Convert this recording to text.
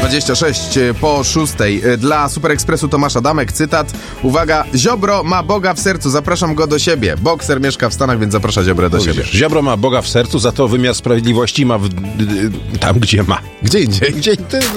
26 po 6. Dla Super Expressu Tomasz Adamek, cytat. Uwaga, Ziobro ma Boga w sercu, zapraszam go do siebie. Bokser mieszka w Stanach, więc zaprasza Ziobrę do siebie. Ziobro ma Boga w sercu, za to wymiar sprawiedliwości ma tam, gdzie ma. Gdzie indziej?